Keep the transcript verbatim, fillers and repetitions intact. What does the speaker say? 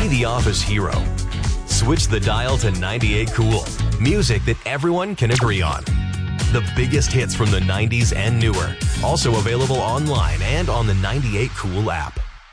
Be the office hero. Switch the dial to ninety-eight Cool. Music that everyone can agree on. The biggest hits from the nineties and newer. Also available online and on the ninety-eight Cool app.